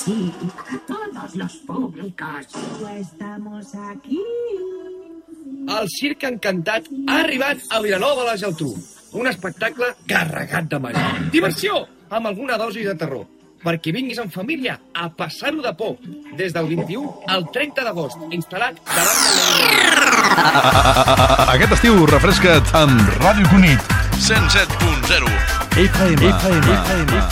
sí, a todos los públicos. Estamos aquí. El Circ Encantat ha arribat a Vilanova de la Geltrú. Un espectacle carregat de màgia. Diversió, amb alguna dosi de terror. Perquè vinguis en família a passar-ho de por. Des del 21 al 30 d'agost, instal·lat davant de Aquest estiu refresca't amb Ràdio Cunit 107.0 FM.